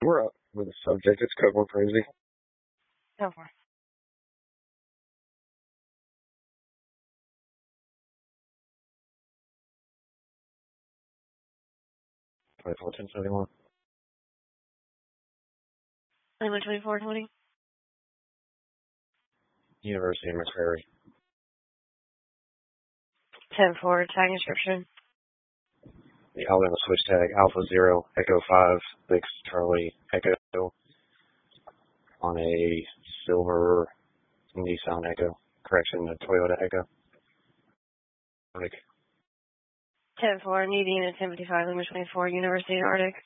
We're up with the subject. It's Code More Crazy. Go for it. $24,1071. 2420. University of McCrary. 10-4, tag description. The Alabama switch tag Alpha 0 Echo 5 6 Charlie Echo on a silver Nissan Echo. Correction, a Toyota Echo. Arctic. 10-4, needing a 1055, Lima 24, University of Arctic.